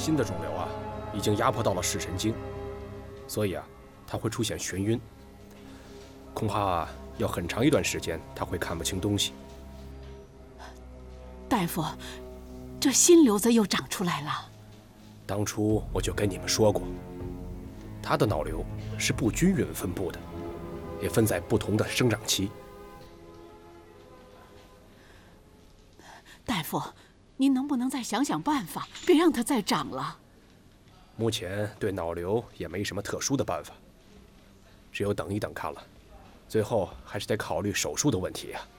新的肿瘤啊，已经压迫到了视神经，所以啊，他会出现眩晕，恐怕啊要很长一段时间他会看不清东西。 大夫，这新瘤子又长出来了。 当初我就跟你们说过，他的脑瘤是不均匀分布的，也分在不同的生长期。 大夫，您能不能再想想办法，别让它再长了？ 目前对脑瘤也没什么特殊的办法，只有等一等看了。最后还是得考虑手术的问题呀。